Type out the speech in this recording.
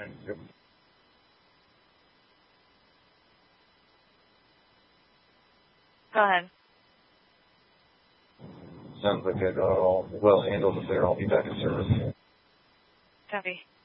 Yep. Go ahead. Sounds like they're all well handled if they'll all be back in service. Copy.